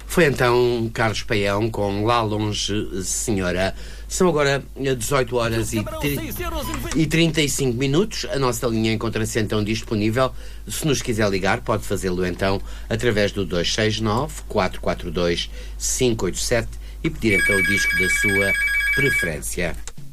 Foi então Carlos Paião com Lá Longe Senhora. São agora 18 horas e 35 minutos. A nossa linha encontra-se então disponível. Se nos quiser ligar, pode fazê-lo então através do 269-442-587 e pedir então o disco da sua preferência.